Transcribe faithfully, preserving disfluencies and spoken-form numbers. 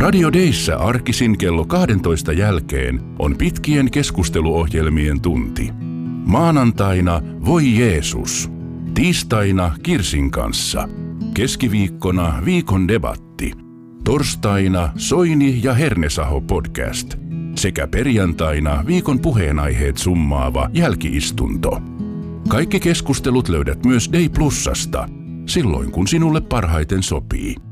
Radio Dayssä arkisin kello kaksitoista jälkeen on pitkien keskusteluohjelmien tunti. Maanantaina Voi Jeesus. Tiistaina Kirsin kanssa. Keskiviikkona Viikon debatti. Torstaina Soini ja Hernesaho podcast. Sekä perjantaina viikon puheenaiheet summaava jälkiistunto. Kaikki keskustelut löydät myös Day Plusasta, silloin kun sinulle parhaiten sopii.